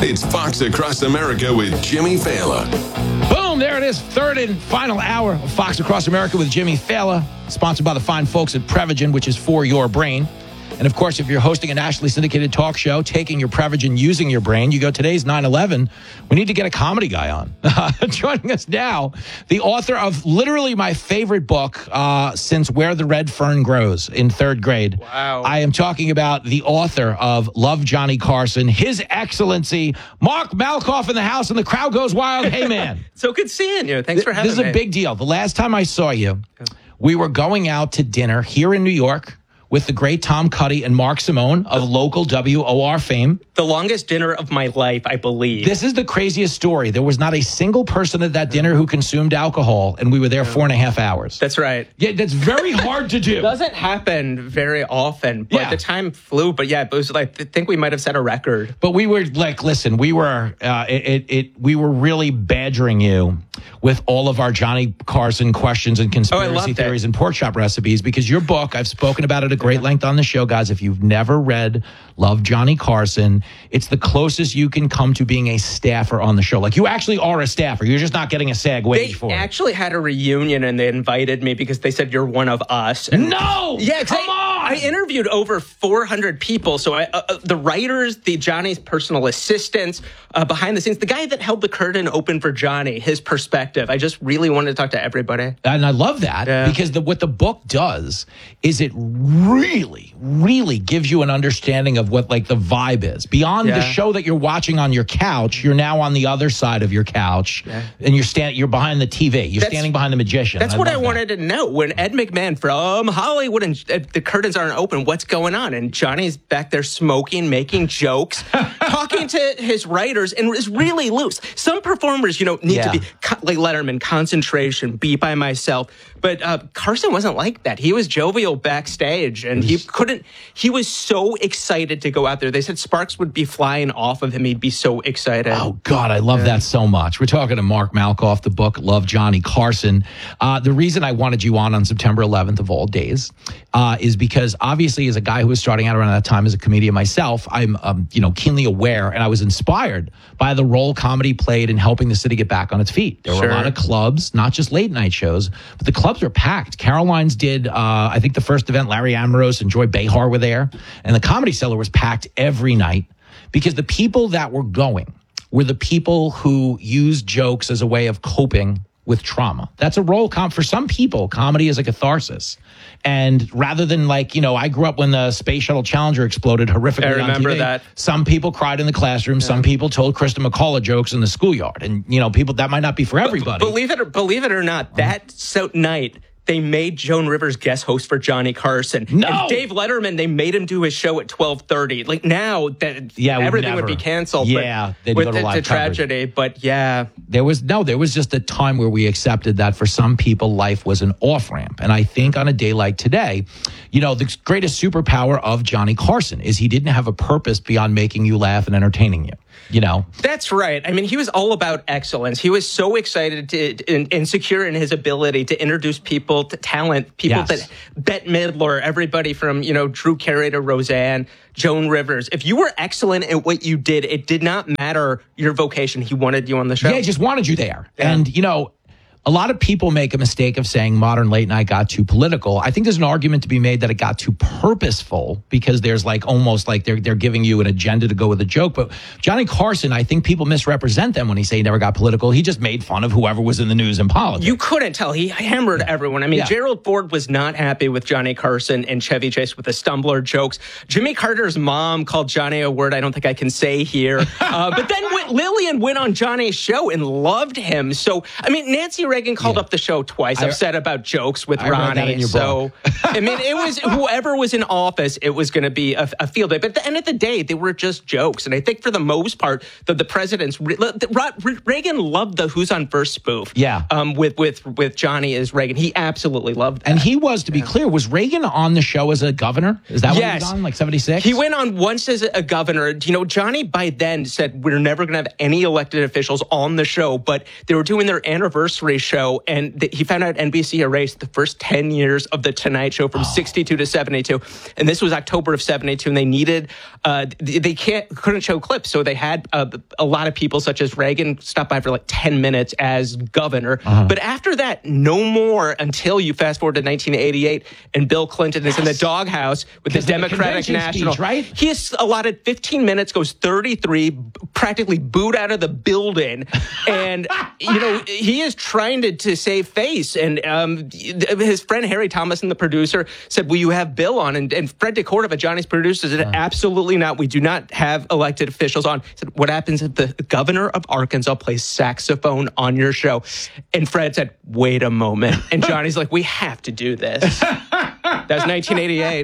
It's Fox Across America with Jimmy Fallon. Boom, there it is. Third and final hour of Fox Across America with Jimmy Fallon, sponsored by the fine folks at Prevagen, which is for your brain. And, of course, if you're hosting a nationally syndicated talk show, taking your Prevagen, using your brain, you go, today's 9/11, we need to get a comedy guy on. Joining us now, the author of literally my favorite book since Where the Red Fern Grows in third grade. Wow. I am talking about the author of Love, Johnny Carson, His Excellency, Mark Malkoff in the house, and the crowd goes wild. Hey, man. So good seeing you. Thanks for having me. This is a big deal. The last time I saw you, we were going out to dinner here in New York with the great Tom Cuddy and Mark Simone of local WOR fame. The longest dinner of my life, I believe. This is the craziest story. There was not a single person at that dinner who consumed alcohol, and we were there 4.5 hours. That's right. Yeah, that's very hard to do. It doesn't happen very often, but the time flew. But yeah, it was like, I think we might have set a record. But we were like, listen, we were we were really badgering you with all of our Johnny Carson questions and conspiracy theories and pork chop recipes, because your book, I've spoken about it at great length on the show, guys. If you've never read Love, Johnny Carson, it's the closest you can come to being a staffer on the show. Like, you actually are a staffer. You're just not getting a SAG wage for it. They actually had a reunion, and they invited me because they said, you're one of us. And no! Yeah, come on! I interviewed over 400 people. So the writers, the Johnny's personal assistants, behind the scenes, the guy that held the curtain open for Johnny, his perspective. I just really wanted to talk to everybody. And I love that because what the book does is it really, really gives you an understanding of what like the vibe is. Beyond the show that you're watching on your couch, you're now on the other side of your couch and you're behind the TV. You're standing behind the magician. That's what I wanted to know. When Ed McMahon from Hollywood and the curtains aren't open, what's going on? And Johnny's back there smoking, making jokes, talking to his writers, and is really loose. Some performers, need to be like Letterman, concentration, be by myself. But Carson wasn't like that. He was jovial backstage, and he was so excited to go out there. They said sparks would be flying off of him. He'd be so excited. Oh, God, I love that so much. We're talking to Mark Malkoff, the book, Love, Johnny Carson. The reason I wanted you on September 11th of all days is because obviously as a guy who was starting out around that time as a comedian myself, I'm, keenly aware, and I was inspired by the role comedy played in helping the city get back on its feet. There were a lot of clubs, not just late night shows, but the clubs were packed. Caroline's did, I think the first event, Larry Ambrose and Joy Behar were there, and the Comedy Cellar was packed every night because the people that were going were the people who used jokes as a way of coping with trauma. That's a role for some people. Comedy is a catharsis. And rather than I grew up when the Space Shuttle Challenger exploded horrifically on TV. I remember that. Some people cried in the classroom. Some people told Krista McCullough jokes in the schoolyard. And, people, that might not be for everybody. Believe it or not, that night, they made Joan Rivers guest host for Johnny Carson. No! And Dave Letterman, they made him do his show at 12:30. Like now, everything would be canceled. Yeah, with the tragedy. But there was just a time where we accepted that for some people, life was an off ramp. And I think on a day like today, the greatest superpower of Johnny Carson is he didn't have a purpose beyond making you laugh and entertaining you. That's right. I mean, he was all about excellence. He was so excited and secure in his ability to introduce people to talent, people that Bette Midler, everybody from, Drew Carey to Roseanne, Joan Rivers. If you were excellent at what you did, it did not matter your vocation. He wanted you on the show. Yeah, he just wanted you there. Yeah. And, a lot of people make a mistake of saying modern late night got too political. I think there's an argument to be made that it got too purposeful because there's almost like they're giving you an agenda to go with a joke. But Johnny Carson, I think people misrepresent them when he say he never got political. He just made fun of whoever was in the news and politics. You couldn't tell. He hammered everyone. I mean, Gerald Ford was not happy with Johnny Carson and Chevy Chase with the Stumbler jokes. Jimmy Carter's mom called Johnny a word I don't think I can say here. But then Lillian went on Johnny's show and loved him. So, I mean, Nancy Reagan called up the show twice. I've said about jokes with Ronnie. So, I mean, it was whoever was in office, it was going to be a field day. But at the end of the day, they were just jokes. And I think for the most part, the presidents, Reagan loved the Who's on First spoof. Yeah. With Johnny as Reagan. He absolutely loved that. And he was, to be clear, was Reagan on the show as a governor? Is that what he was on, like 76? He went on once as a governor. Johnny by then said, we're never going to have any elected officials on the show, but they were doing their anniversary Show, and he found out NBC erased the first 10 years of The Tonight Show from 62 to 72. And this was October of 72, and they needed, they couldn't show clips, so they had a lot of people, such as Reagan, stop by for like 10 minutes as governor. But after that, no more until you fast forward to 1988, and Bill Clinton is in the doghouse with the Democratic National. Speech, right? He is allotted 15 minutes, goes 33, practically booed out of the building. And, he is trying to save face. And his friend Harry Thomas, the producer, said, will you have Bill on? And Fred DeCordova, Johnny's producer, said, absolutely not. We do not have elected officials on. He said, what happens if the governor of Arkansas plays saxophone on your show? And Fred said, wait a moment. And Johnny's like, we have to do this. That was 1988.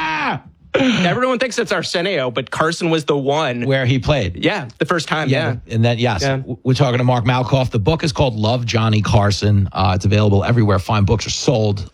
Everyone thinks it's Arsenio, but Carson was the one. Where he played. Yeah, the first time, yeah. And that, yes. Yeah. We're talking to Mark Malkoff. The book is called Love, Johnny Carson. It's available everywhere fine books are sold.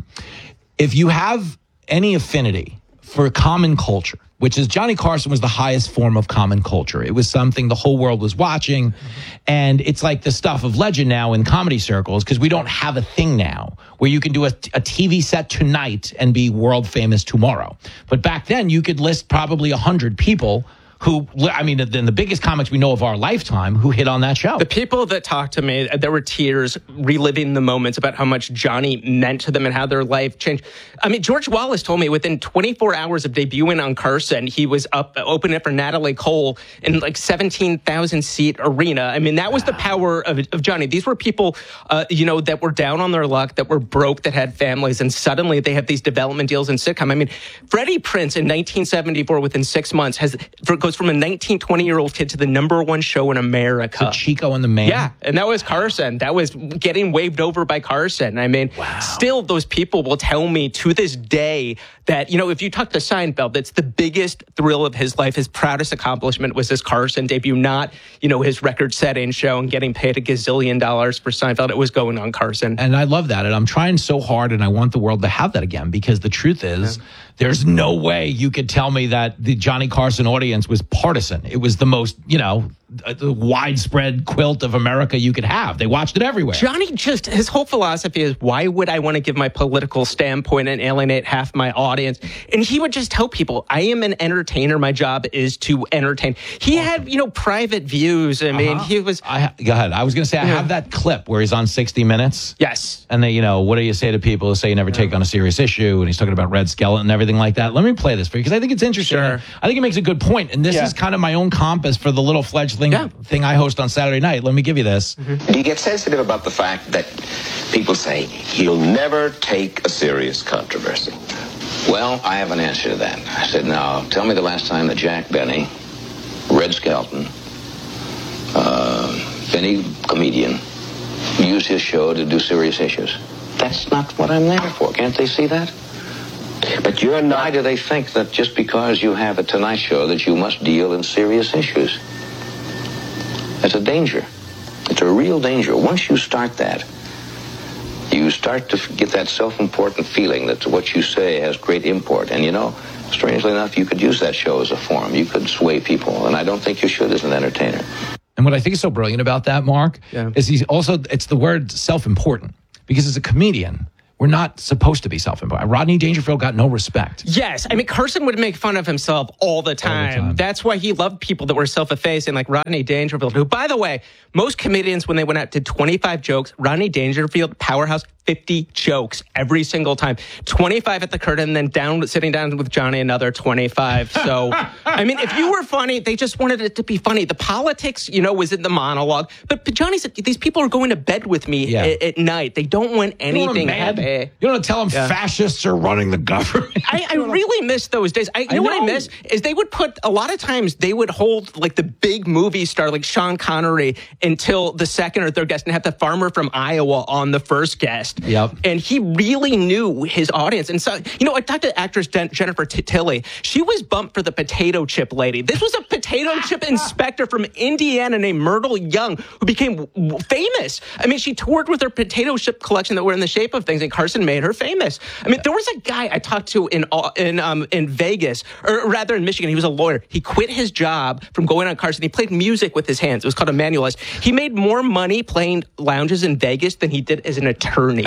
If you have any affinity for common culture, which is Johnny Carson was the highest form of common culture. It was something the whole world was watching. And it's like the stuff of legend now in comedy circles, because we don't have a thing now where you can do a TV set tonight and be world famous tomorrow. But back then, you could list probably 100 people who, the biggest comics we know of our lifetime who hit on that show. The people that talked to me, there were tears reliving the moments about how much Johnny meant to them and how their life changed. George Wallace told me within 24 hours of debuting on Carson, he was opening it for Natalie Cole in like 17,000 seat arena. That was the power of Johnny. These were people, that were down on their luck, that were broke, that had families, and suddenly they have these development deals in sitcom. Freddie Prinze in 1974, within 6 months, goes from a 19, 20-year-old kid to the #1 show in America. So Chico and the Man. Yeah, and that was Carson. That was getting waved over by Carson. Wow. Still, those people will tell me to this day that, if you talk to Seinfeld, that's the biggest thrill of his life. His proudest accomplishment was his Carson debut, not, his record-setting show and getting paid $1 gazillion for Seinfeld. It was going on Carson. And I love that. And I'm trying so hard, and I want the world to have that again, because the truth is, there's no way you could tell me that the Johnny Carson audience was partisan. It was the most, the widespread quilt of America you could have. They watched it everywhere. Johnny his whole philosophy is, why would I want to give my political standpoint and alienate half my audience? And he would just tell people, I am an entertainer. My job is to entertain. He had, private views. He was... Go ahead. I was going to say, I have that clip where he's on 60 Minutes. Yes. And they, what do you say to people who say you never take on a serious issue? And he's talking about Red Skelton and everything like that. Let me play this for you, because I think it's interesting. Sure. I think it makes a good point. And this is kind of my own compass for the little fledgling thing I host on Saturday night. Let me give you this. Do you get sensitive about the fact that people say he'll never take a serious controversy? Well, I have an answer to that. I said, now, tell me the last time that Jack Benny, Red Skelton, any comedian, used his show to do serious issues. That's not what I'm there for. Can't they see that? But you're not. Why do they think that just because you have a Tonight Show that you must deal in serious issues? That's a danger. It's a real danger. Once you start that, you start to get that self-important feeling that what you say has great import. And strangely enough, you could use that show as a forum. You could sway people, and I don't think you should as an entertainer. And what I think is so brilliant about that, Mark, is it's the word self-important. Because as a comedian, we're not supposed to be self-important. Rodney Dangerfield got no respect. Yes. Carson would make fun of himself all the time. That's why he loved people that were self-effacing, like Rodney Dangerfield, who, by the way, most comedians, when they went out, did 25 jokes. Rodney Dangerfield, powerhouse, 50 jokes every single time. 25 at the curtain, and then sitting down with Johnny, another 25. So, if you were funny, they just wanted it to be funny. The politics, was in the monologue. But Johnny said, these people are going to bed with me at night. They don't want anything. You don't want to tell them fascists are running the government. I really miss those days. What I miss is they would put, a lot of times, they would hold like the big movie star, like Sean Connery, until the second or third guest, and have the farmer from Iowa on the first guest. cast. Yep. And he really knew his audience. And so, I talked to actress Jennifer Tilly. She was bumped for the potato chip lady. This was a potato chip inspector from Indiana named Myrtle Young who became famous. I mean, she toured with her potato chip collection that were in the shape of things, and Carson made her famous. I mean, there was a guy I talked to in Vegas, or rather in Michigan. He was a lawyer. He quit his job from going on Carson. He played music with his hands. It was called a manualist. He made more money playing lounges in Vegas than he did as an attorney.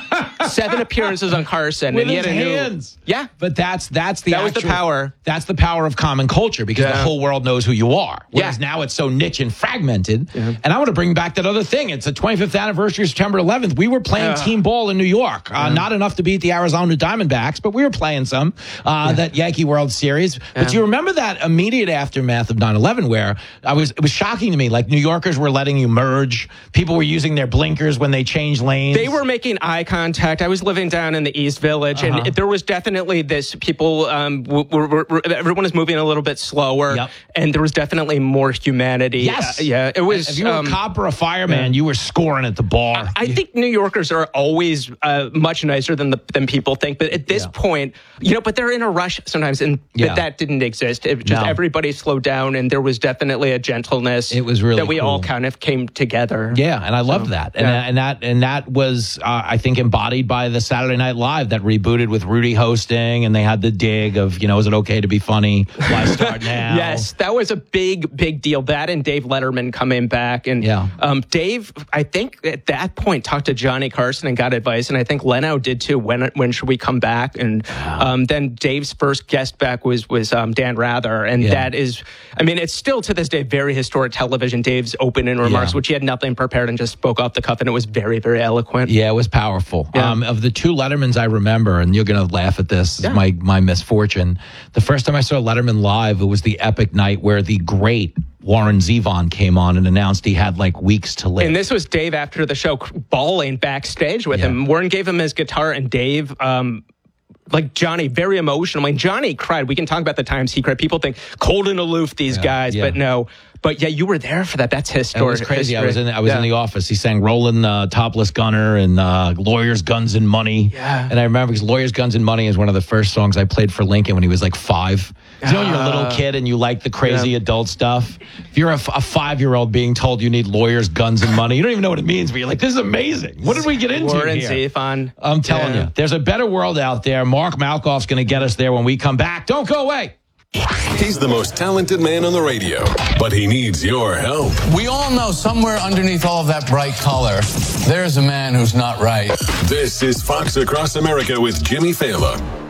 7 appearances on Carson, with and he his had a hands. Yeah, but that's was the power. That's the power of common culture, because the whole world knows who you are. Whereas now it's so niche and fragmented. Yeah. And I want to bring back that other thing. It's the 25th anniversary of September 11th. We were playing team ball in New York. Not enough to beat the Arizona Diamondbacks, but we were playing some that Yankee World Series. But do you remember that immediate aftermath of 9/11 where it was shocking to me? Like, New Yorkers were letting you merge. People were using their blinkers when they changed lanes. They were making eye contact. I was living down in the East Village, and there was definitely this. People, everyone is moving a little bit slower, and there was definitely more humanity. Yes, it was. If you were a cop or a fireman, you were scoring at the bar. I think New Yorkers are always much nicer than people think. But at this point, but they're in a rush sometimes, and that didn't exist. It just everybody slowed down, and there was definitely a gentleness. It was really that we cool. all kind of came together. Yeah, and I loved that, and that was I think embodied by the Saturday Night Live that rebooted with Rudy hosting, and they had the dig of, is it okay to be funny? Why start now? Yes, that was a big deal. That and Dave Letterman coming back, and Dave, I think at that point talked to Johnny Carson and got advice, and I think Leno did too. When should we come back? And then Dave's first guest back was Dan Rather, and that is, I mean, it's still to this day very historic television. Dave's opening remarks, which he had nothing prepared and just spoke off the cuff, and it was very, very eloquent. Yeah, it was powerful. Of the 2 Lettermans I remember, and you're going to laugh at this, my misfortune. The first time I saw Letterman live, it was the epic night where the great Warren Zevon came on and announced he had like weeks to live. And this was Dave after the show bawling backstage with him. Warren gave him his guitar, and Dave... like Johnny, very emotional. I mean, Johnny cried. We can talk about the times he cried. People think cold and aloof, these guys, but no. But you were there for that. That's his story. It was crazy. I was in the office. He sang "Rollin' Topless Gunner" and "Lawyers, Guns, and Money." Yeah. And I remember because "Lawyers, Guns, and Money" is one of the first songs I played for Lincoln when he was like 5. You know, when you're a little kid and you like the crazy adult stuff. If you're a 5-year-old being told you need lawyers, guns, and money, you don't even know what it means. But you're like, this is amazing. What did we get into Warren here? Zevon. I'm telling you, there's a better world out there. Mark Malkoff's going to get us there when we come back. Don't go away. He's the most talented man on the radio, but he needs your help. We all know somewhere underneath all of that bright color, there's a man who's not right. This is Fox Across America with Jimmy Fallon.